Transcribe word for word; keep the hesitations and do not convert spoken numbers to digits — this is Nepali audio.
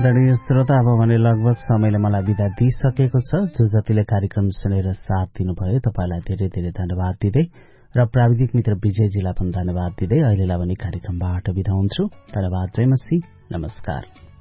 आदरणीय श्रोता, अब भने लगभग समयले मलाई बिदा दिइसकेको छ। जो जतिले कार्यक्रम सुनेर साथ दिनुभयो तपाईलाई धेरै धेरै धन्यवाद दिँदै र प्राविधिक मित्र विजयजीलाई पनि धन्यवाद दिँदै अहिलेलाई भने कार्यक्रमबाट बिदा हुन्छु। धन्यवाद, जय मसी, नमस्कार।